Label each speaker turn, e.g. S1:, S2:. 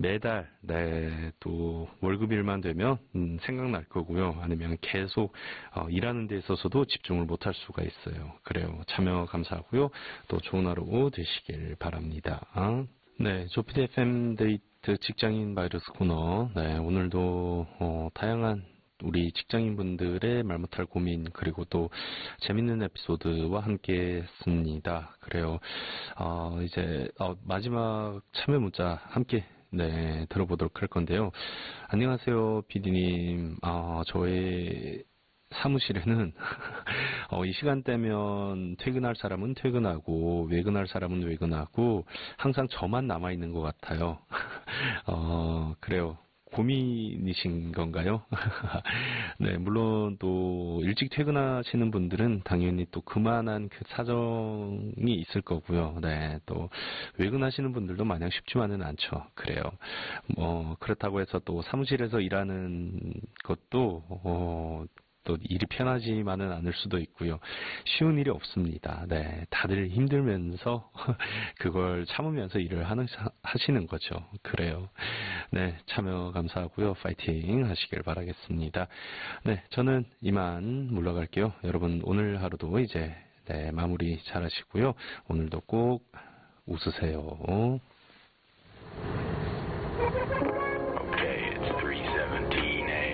S1: 매달, 네, 또 월급일만 되면 생각날 거고요. 아니면 계속 일하는 데 있어서도 집중을 못할 수가 있어요. 그래요. 참여 감사하고요. 또 좋은 하루 되시길 바랍니다. 네, 조피디 FM 데이트 직장인 바이러스 코너. 네, 오늘도 다양한 우리 직장인분들의 말 못할 고민 그리고 또 재밌는 에피소드와 함께 했습니다. 그래요. 이제 마지막 참여 문자 함께 네 들어보도록 할 건데요. 안녕하세요, 피디님. 저의 사무실에는 이 시간대면 퇴근할 사람은 퇴근하고 외근할 사람은 외근하고 항상 저만 남아 있는 것 같아요. 그래요. 고민이신 건가요? 네, 물론 또 일찍 퇴근하시는 분들은 당연히 또 그만한 그 사정이 있을 거고요. 네, 또 외근하시는 분들도 마냥 쉽지만은 않죠. 그래요. 그렇다고 해서 또 사무실에서 일하는 것도 또 일이 편하지만은 않을 수도 있고요. 쉬운 일이 없습니다. 네, 다들 힘들면서 그걸 참으면서 일을 하시는 거죠. 그래요. 네, 참여 감사하고요. 파이팅 하시길 바라겠습니다. 네, 저는 이만 물러갈게요. 여러분 오늘 하루도 이제 네, 마무리 잘 하시고요. 오늘도 꼭 웃으세요.